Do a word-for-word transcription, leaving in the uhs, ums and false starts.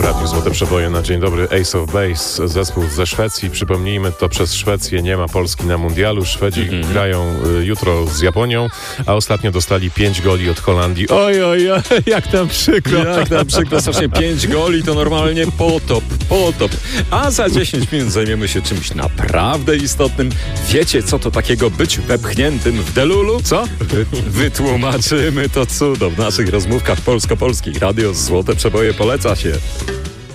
Radiu Złote Przeboje na dzień dobry. Ace of Base, zespół ze Szwecji. Przypomnijmy, to przez Szwecję nie ma Polski na mundialu. Szwedzi mm-hmm. grają y, jutro z Japonią, a ostatnio dostali pięć goli od Holandii. Oj, oj, oj, jak tam przykro. Jak tam przykro, strasznie pięć goli to normalnie potop, potop. A za dziesięć minut zajmiemy się czymś naprawdę istotnym. Wiecie, co to takiego być wepchniętym w Delulu? Co? Wy, wytłumaczymy to cudo w naszych rozmówkach polsko-polskich. Radio Złote Przeboje poleca się.